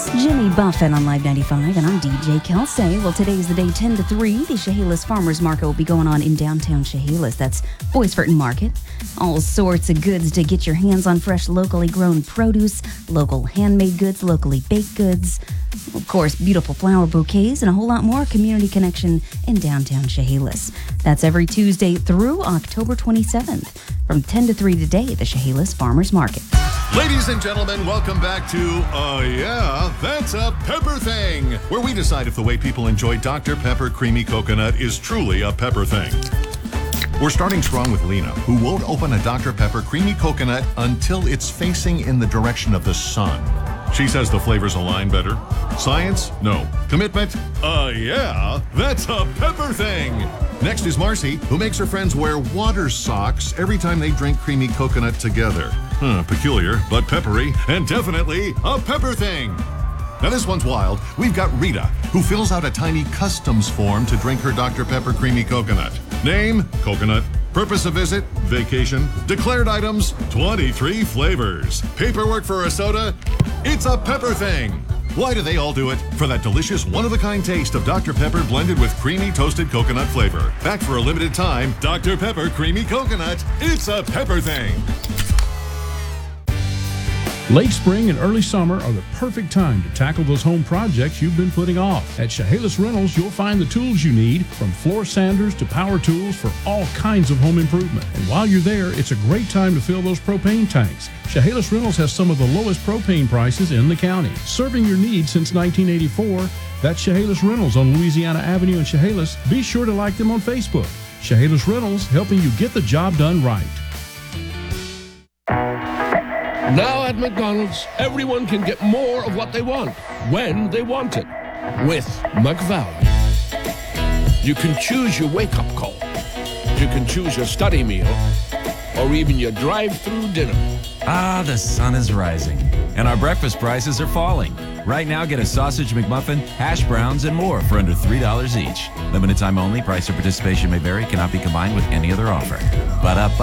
Jimmy Buffett on Live 95, and I'm DJ Kelsey. Well, today's the day 10 to 3. The Chehalis Farmers Market will be going on in downtown Chehalis. That's Boys Furton Market. All sorts of goods to get your hands on fresh, locally grown produce, local handmade goods, locally baked goods. Of course, beautiful flower bouquets, and a whole lot more. Community connection in downtown Chehalis. That's every Tuesday through October 27th. From 10 to 3 today, the Chehalis Farmers Market. Ladies and gentlemen, welcome back to Yeah, That's a Pepper Thing, where we decide if the way people enjoy Dr. Pepper Creamy Coconut is truly a pepper thing. We're starting strong with Lena, who won't open a Dr. Pepper Creamy Coconut until it's facing in the direction of the sun. She says the flavors align better. Science? No. Commitment? Yeah, that's a pepper thing. Next is Marcy, who makes her friends wear water socks every time they drink creamy coconut together. Peculiar, but peppery, and definitely a pepper thing. Now this one's wild. We've got Rita, who fills out a tiny customs form to drink her Dr. Pepper Creamy Coconut. Name, coconut. Purpose of visit, vacation. Declared items, 23 flavors. Paperwork for a soda, it's a pepper thing. Why do they all do it? For that delicious one-of-a-kind taste of Dr. Pepper blended with creamy toasted coconut flavor. Back for a limited time, Dr. Pepper Creamy Coconut, it's a pepper thing. Late spring and early summer are the perfect time to tackle those home projects you've been putting off. At Chehalis Rentals, you'll find the tools you need, from floor sanders to power tools for all kinds of home improvement. And while you're there, it's a great time to fill those propane tanks. Chehalis Rentals has some of the lowest propane prices in the county. Serving your needs since 1984, that's Chehalis Rentals on Louisiana Avenue in Chehalis. Be sure to like them on Facebook. Chehalis Rentals, helping you get the job done right. Now at McDonald's, everyone can get more of what they want, when they want it, with McValue. You can choose your wake-up call. You can choose your study meal, or even your drive-through dinner. Ah, the sun is rising, and our breakfast prices are falling. Right now, get a sausage McMuffin, hash browns, and more for under $3 each. Limited time only. Price or participation may vary. Cannot be combined with any other offer. Ba-da-ba.